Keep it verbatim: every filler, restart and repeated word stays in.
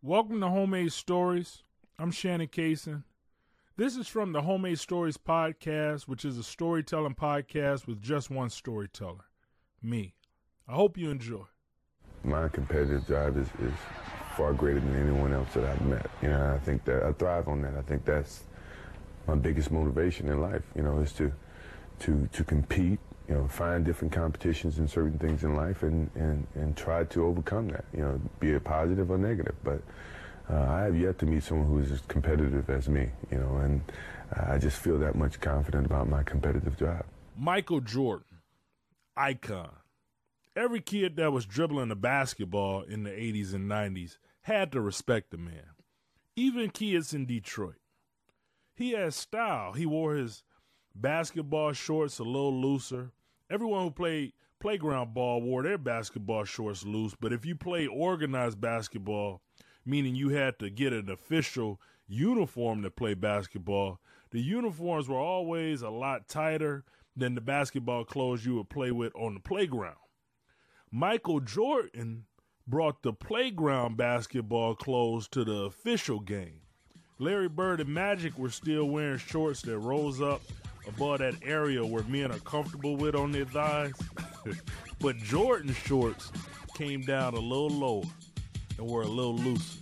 Welcome to Homemade Stories. I'm Shannon Kaysen. This is from the Homemade Stories podcast, which is a storytelling podcast with just one storyteller, me. I hope you enjoy. My competitive drive is, is far greater than anyone else that I've met. You know, I think that I thrive on that. I think that's my biggest motivation in life, you know, is to to to compete, you know, find different competitions in certain things in life and, and, and try to overcome that, you know, be it positive or negative. But uh, I have yet to meet someone who is as competitive as me, you know, and I just feel that much confident about my competitive drive. Michael Jordan, icon. Every kid that was dribbling a basketball in the eighties and nineties had to respect the man, even kids in Detroit. He had style. He wore his basketball shorts a little looser. Everyone who played playground ball wore their basketball shorts loose, but if you played organized basketball, meaning you had to get an official uniform to play basketball, the uniforms were always a lot tighter than the basketball clothes you would play with on the playground. Michael Jordan brought the playground basketball clothes to the official game. Larry Bird and Magic were still wearing shorts that rose up above that area where men are comfortable with on their thighs. But Jordan shorts came down a little lower and were a little looser.